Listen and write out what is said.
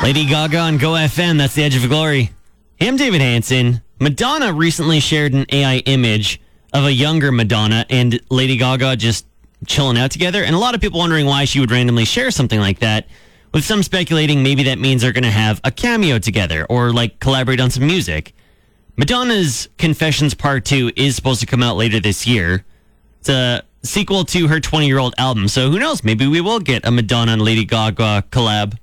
Lady Gaga on Go FM, that's the Edge of Glory. Hey, I'm David Hansen. Madonna recently shared an AI image of a younger Madonna and Lady Gaga just chilling out together, and a lot of people wondering why she would randomly share something like that, with some speculating maybe that means they're going to have a cameo together or like collaborate on some music. Madonna's Confessions Part 2 is supposed to come out later this year. It's a sequel to her 20-year-old album, so who knows, maybe we will get a Madonna and Lady Gaga collab.